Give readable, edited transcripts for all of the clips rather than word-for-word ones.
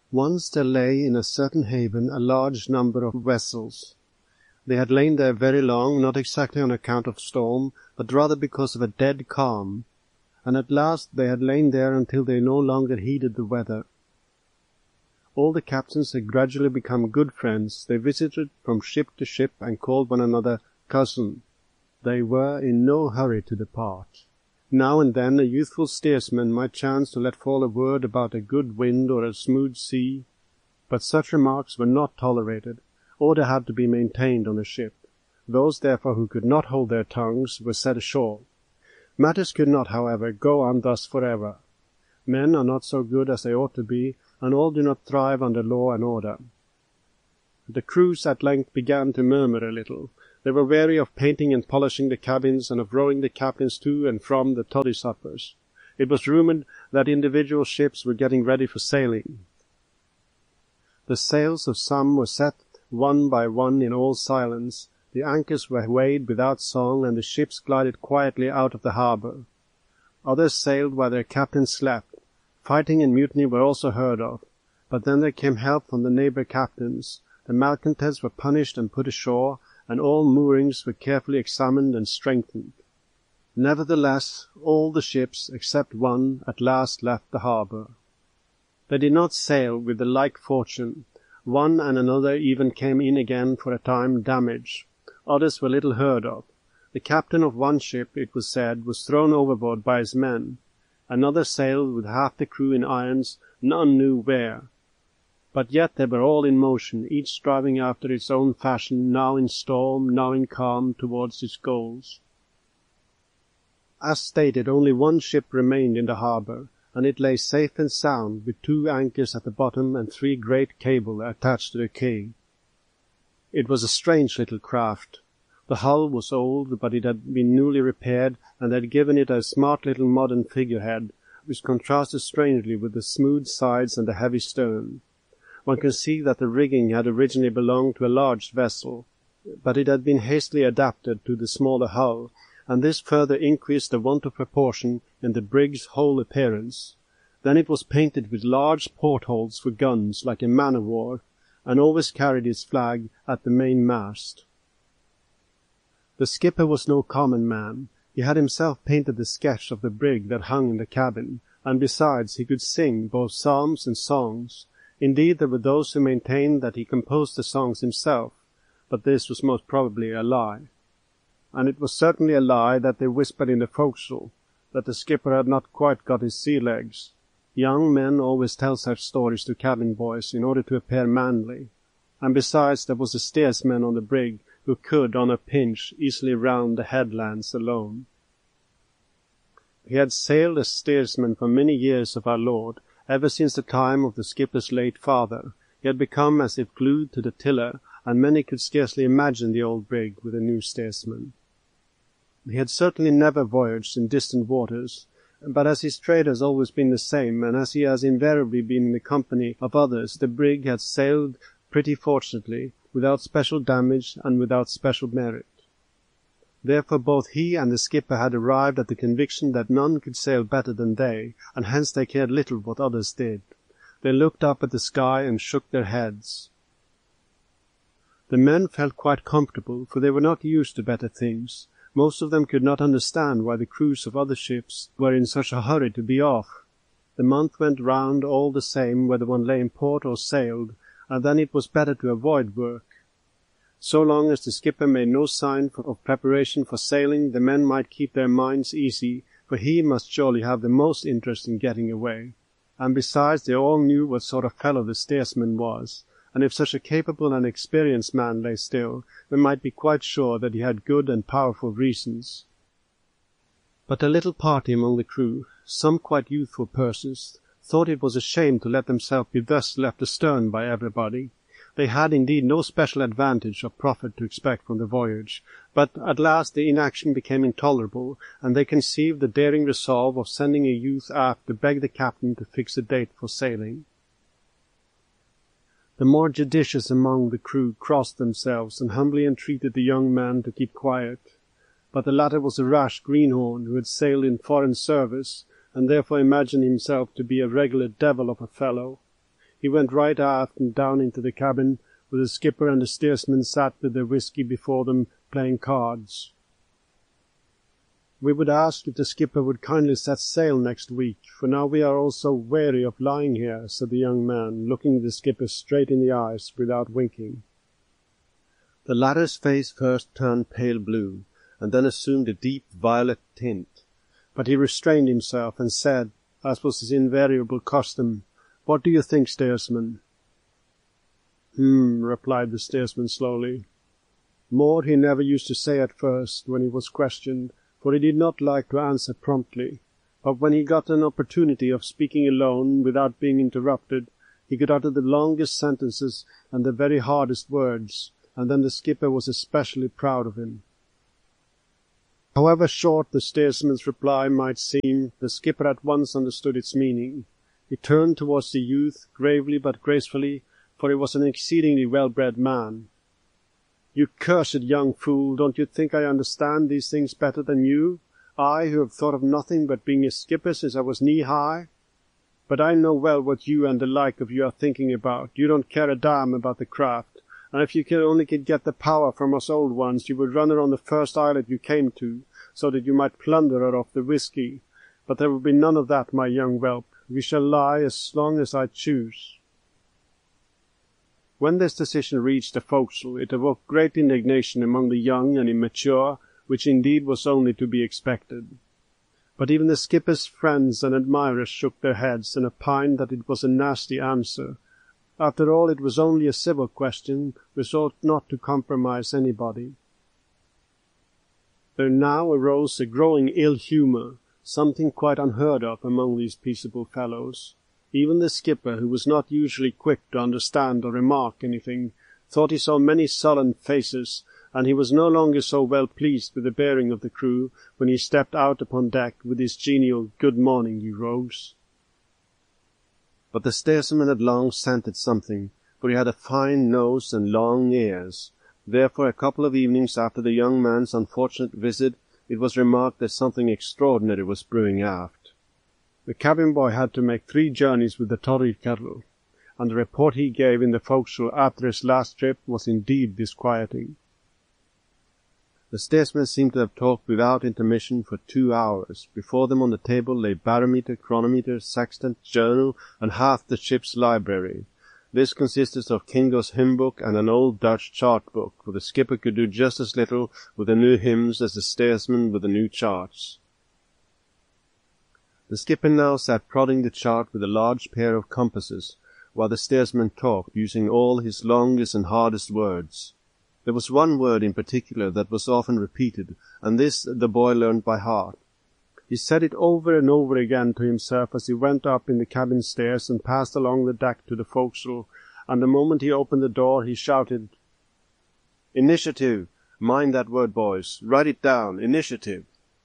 Once there lay in a certain haven a large number of vessels. They had lain there very long, not exactly on account of storm, but rather because of a dead calm, and at last they had lain there until they no longer heeded the weather. All the captains had gradually become good friends. They visited from ship to ship and called one another cousin. They were in no hurry to depart. Now and then a youthful steersman might chance to let fall a word about a good wind or a smooth sea, but such remarks were not tolerated. Order had to be maintained on a ship. Those, therefore, who could not hold their tongues were set ashore. Matters could not, however, go on thus forever. Men are not so good as they ought to be, and all do not thrive under law and order. The crews at length began to murmur a little. They were weary of painting and polishing the cabins, and of rowing the captains to and from the toddy suppers. It was rumored that individual ships were getting ready for sailing. The sails of some were set one by one in all silence. The anchors were weighed without song, and the ships glided quietly out of the harbour. Others sailed while their captains slept. Fighting and mutiny were also heard of, but then there came help from the neighbour captains. The malcontents were punished and put ashore, and all moorings were carefully examined and strengthened. Nevertheless, all the ships, except one, at last left the harbour. They did not sail with the like fortune. One and another even came in again for a time damaged. Others were little heard of. The captain of one ship, it was said, was thrown overboard by his men. Another sailed with half the crew in irons, none knew where. But yet they were all in motion, each striving after its own fashion, now in storm, now in calm, towards its goals. As stated, only one ship remained in the harbour, and it lay safe and sound, with 2 anchors at the bottom and 3 great cables attached to the quay. It was a strange little craft. The hull was old, but it had been newly repaired, and had given it a smart little modern figurehead, which contrasted strangely with the smooth sides and the heavy stern. One can see that the rigging had originally belonged to a large vessel, but it had been hastily adapted to the smaller hull, and this further increased the want of proportion in the brig's whole appearance. Then it was painted with large portholes for guns, like a man-of-war, and always carried its flag at the main mast. The skipper was no common man. He had himself painted the sketch of the brig that hung in the cabin, and besides he could sing both psalms and songs. Indeed, there were those who maintained that he composed the songs himself, but this was most probably a lie. And it was certainly a lie that they whispered in the forecastle, that the skipper had not quite got his sea legs. Young men always tell such stories to cabin boys in order to appear manly. And besides, there was a steersman on the brig who could, on a pinch, easily round the headlands alone. He had sailed as steersman for many years of our Lord, ever since the time of the skipper's late father. He had become as if glued to the tiller, and many could scarcely imagine the old brig with a new steersman. He had certainly never voyaged in distant waters, but as his trade has always been the same, and as he has invariably been in the company of others, the brig had sailed pretty fortunately, without special damage and without special merit. Therefore both he and the skipper had arrived at the conviction that none could sail better than they, and hence they cared little what others did. They looked up at the sky and shook their heads. The men felt quite comfortable, for they were not used to better things. Most of them could not understand why the crews of other ships were in such a hurry to be off. The month went round all the same whether one lay in port or sailed, and then it was better to avoid work. So long as the skipper made no sign of preparation for sailing, the men might keep their minds easy, for he must surely have the most interest in getting away. And besides, they all knew what sort of fellow the steersman was, and if such a capable and experienced man lay still, they might be quite sure that he had good and powerful reasons. But a little party among the crew, some quite youthful persons, thought it was a shame to let themselves be thus left astern by everybody. They had indeed no special advantage or profit to expect from the voyage, but at last the inaction became intolerable, and they conceived the daring resolve of sending a youth aft to beg the captain to fix a date for sailing. The more judicious among the crew crossed themselves and humbly entreated the young man to keep quiet. But the latter was a rash greenhorn who had sailed in foreign service, and therefore imagined himself to be a regular devil of a fellow. He went right aft and down into the cabin, where the skipper and the steersman sat with their whisky before them, playing cards. "We would ask if the skipper would kindly set sail next week, for now we are all so weary of lying here," said the young man, looking the skipper straight in the eyes without winking. The latter's face first turned pale blue, and then assumed a deep violet tint, but he restrained himself and said, as was his invariable custom, "What do you think, steersman?" Replied the steersman slowly. More he never used to say at first when he was questioned, for he did not like to answer promptly, but when he got an opportunity of speaking alone without being interrupted, he could utter the longest sentences and the very hardest words, and then the skipper was especially proud of him. However short the steersman's reply might seem, the skipper at once understood its meaning. He turned towards the youth, gravely but gracefully, for he was an exceedingly well-bred man. "You cursed young fool, don't you think I understand these things better than you? I, who have thought of nothing but being a skipper since I was knee-high? But I know well what you and the like of you are thinking about. You don't care a damn about the craft, and if you only could get the power from us old ones, you would run her on the first islet you came to, so that you might plunder her of the whisky. But there will be none of that, my young whelp. We shall lie as long as I choose." When this decision reached the forecastle, it awoke great indignation among the young and immature, which indeed was only to be expected. But even the skipper's friends and admirers shook their heads and opined that it was a nasty answer. After all, it was only a civil question, which ought not to compromise anybody. There now arose a growing ill-humour, something quite unheard of among these peaceable fellows. Even the skipper, who was not usually quick to understand or remark anything, thought he saw many sullen faces, and he was no longer so well pleased with the bearing of the crew when he stepped out upon deck with his genial "Good morning, you rogues." But the steersman had long scented something, for he had a fine nose and long ears. Therefore, a couple of evenings after the young man's unfortunate visit, it was remarked that something extraordinary was brewing aft. The cabin boy had to make 3 journeys with the toddy kettle, and the report he gave in the forecastle after his last trip was indeed disquieting. The steersman seemed to have talked without intermission for 2 hours. Before them on the table lay barometer, chronometer, sextant, journal, and half the ship's library. This consisted of Kingo's hymn book and an old Dutch chart book, for the skipper could do just as little with the new hymns as the steersman with the new charts. The skipper now sat prodding the chart with a large pair of compasses, while the steersman talked, using all his longest and hardest words. There was one word in particular that was often repeated, and this the boy learned by heart. He said it over and over again to himself as he went up in the cabin stairs and passed along the deck to the forecastle, and the moment he opened the door he shouted, "Initiative! Mind that word, boys. Write it down. Initiative!"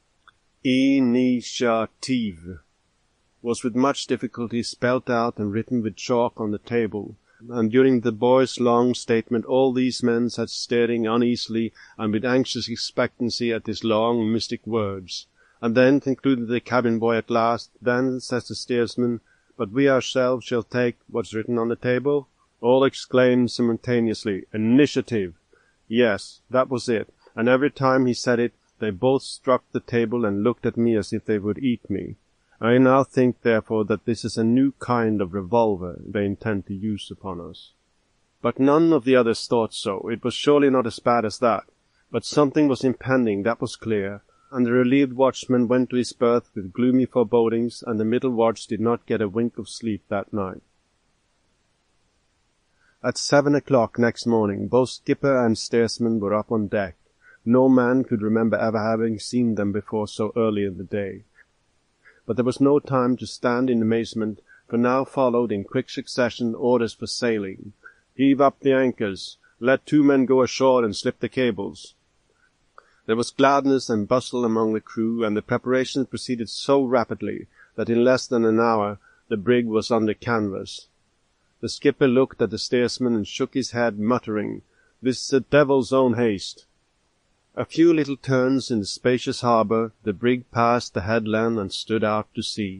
"Initiative" was with much difficulty spelt out and written with chalk on the table, and during the boy's long statement all these men sat staring uneasily and with anxious expectancy at his long mystic words. And then, concluded the cabin boy at last, "Then," says the steersman, "but we ourselves shall take what's written on the table?" All exclaimed simultaneously, "Initiative!" Yes, that was it, and every time he said it, they both struck the table and looked at me as if they would eat me. I now think, therefore, that this is a new kind of revolver they intend to use upon us. But none of the others thought so. It was surely not as bad as that. But something was impending, that was clear, and the relieved watchman went to his berth with gloomy forebodings, and the middle watch did not get a wink of sleep that night. At 7 o'clock next morning, both skipper and steersman were up on deck. No man could remember ever having seen them before so early in the day. But there was no time to stand in amazement, for now followed in quick succession orders for sailing. "Heave up the anchors! Let 2 men go ashore and slip the cables!" There was gladness and bustle among the crew, and the preparations proceeded so rapidly that in less than an hour the brig was under canvas. The skipper looked at the steersman and shook his head, muttering, "This is the devil's own haste." A few little turns in the spacious harbour, the brig passed the headland and stood out to sea,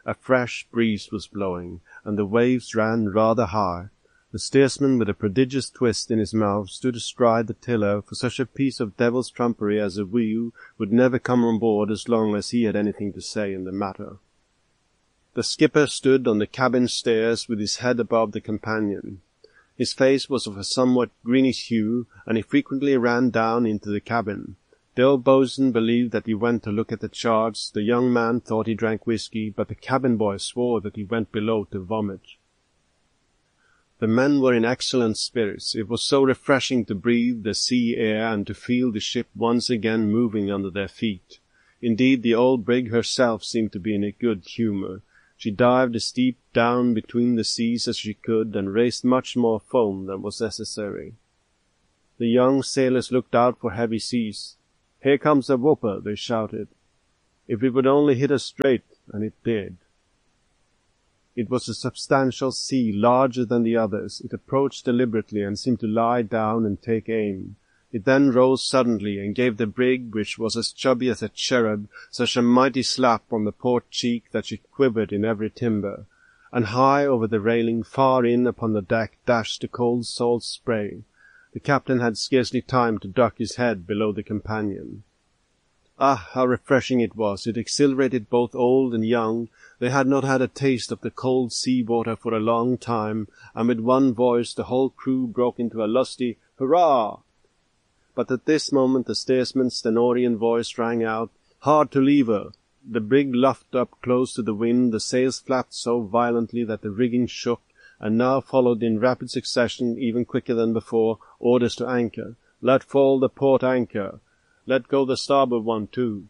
A fresh breeze was blowing, and the waves ran rather high. The steersman, with a prodigious twist in his mouth, stood astride the tiller, for such a piece of devil's trumpery as a wheel would never come on board as long as he had anything to say in the matter. The skipper stood on the cabin stairs with his head above the companion. His face was of a somewhat greenish hue, and he frequently ran down into the cabin. The old boatswain believed that he went to look at the charts, the young man thought he drank whiskey, but the cabin boy swore that he went below to vomit. The men were in excellent spirits. It was so refreshing to breathe the sea air and to feel the ship once again moving under their feet. Indeed, the old brig herself seemed to be in a good humour. She dived as deep down between the seas as she could, and raised much more foam than was necessary. The young sailors looked out for heavy seas. "Here comes a whooper," they shouted. If it would only hit us straight, and it did. It was a substantial sea, larger than the others. It approached deliberately and seemed to lie down and take aim. It then rose suddenly and gave the brig, which was as chubby as a cherub, such a mighty slap on the port cheek that she quivered in every timber. And high over the railing, far in upon the deck, dashed the cold salt spray. The captain had scarcely time to duck his head below the companion. Ah, how refreshing it was! It exhilarated both old and young. They had not had a taste of the cold sea water for a long time, and with one voice the whole crew broke into a lusty hurrah. But at this moment the steersman's stentorian voice rang out, "Hard to leeward!" The brig luffed up close to the wind, the sails flapped so violently that the rigging shook, and now followed in rapid succession, even quicker than before, orders to anchor. "Let fall the port anchor! Let go the starboard one too!"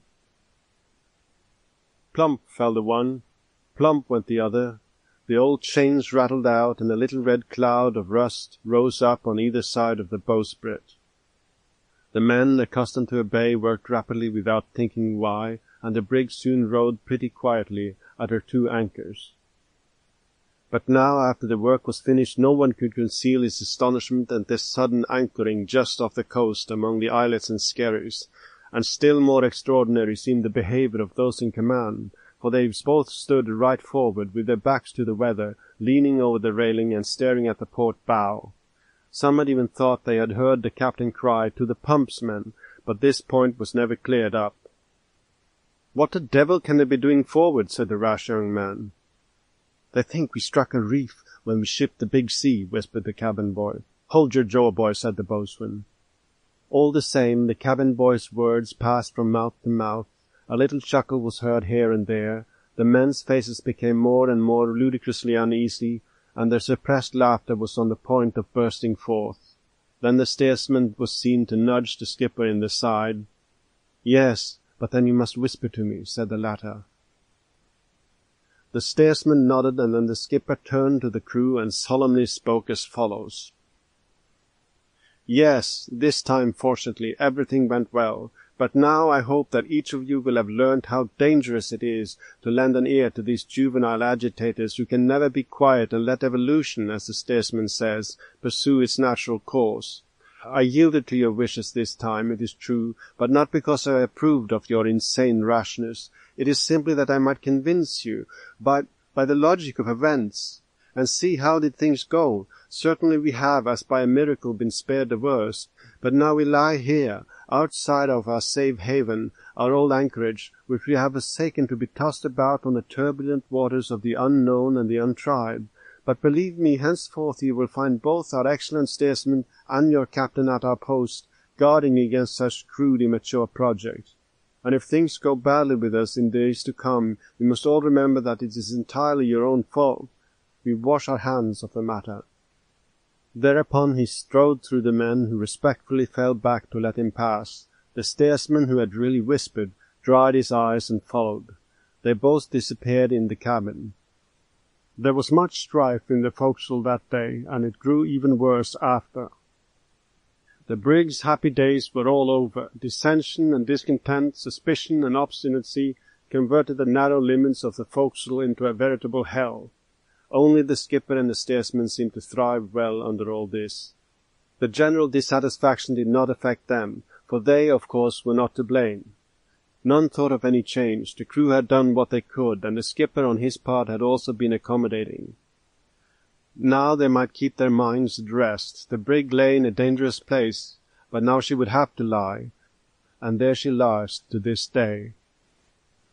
Plump fell the one, plump went the other. The old chains rattled out, and a little red cloud of rust rose up on either side of the bowsprit. The men, accustomed to obey, worked rapidly without thinking why, and the brig soon rode pretty quietly at her two anchors. But now, after the work was finished, no one could conceal his astonishment at this sudden anchoring just off the coast among the islets and skerries, and still more extraordinary seemed the behaviour of those in command, for they both stood right forward with their backs to the weather, leaning over the railing and staring at the port bow. Some had even thought they had heard the captain cry, "To the pumps, men," but this point was never cleared up. "What the devil can they be doing forward?" said the rash young man. "They think we struck a reef when we shipped the big sea," whispered the cabin boy. "Hold your jaw, boy," said the boatswain. All the same, the cabin boy's words passed from mouth to mouth. A little chuckle was heard here and there. The men's faces became more and more ludicrously uneasy, and their suppressed laughter was on the point of bursting forth. Then the steersman was seen to nudge the skipper in the side. "Yes, but then you must whisper to me," said the latter. The steersman nodded, and then the skipper turned to the crew and solemnly spoke as follows. "Yes, this time, fortunately, everything went well. But now I hope that each of you will have learned how dangerous it is to lend an ear to these juvenile agitators who can never be quiet and let evolution, as the steersman says, pursue its natural course. I yielded to your wishes this time, it is true, but not because I approved of your insane rashness. It is simply that I might convince you, by the logic of events. And see, how did things go? Certainly we have, as by a miracle, been spared the worst, but now we lie here, outside of our safe haven, our old anchorage, which we have forsaken to be tossed about on the turbulent waters of the unknown and the untried. But believe me, henceforth you will find both our excellent steersman and your captain at our post, guarding against such crude, immature projects. And if things go badly with us in days to come, we must all remember that it is entirely your own fault. We wash our hands of the matter." Thereupon he strode through the men, who respectfully fell back to let him pass. The steersman, who had really whispered, dried his eyes and followed. They both disappeared in the cabin. There was much strife in the forecastle that day, and it grew even worse after. The brig's happy days were all over. Dissension and discontent, suspicion and obstinacy converted the narrow limits of the forecastle into a veritable hell. Only the skipper and the steersman seemed to thrive well under all this. The general dissatisfaction did not affect them, for they, of course, were not to blame. None thought of any change. The crew had done what they could, and the skipper on his part had also been accommodating. Now they might keep their minds at rest. The brig lay in a dangerous place, but now she would have to lie, and there she lies to this day.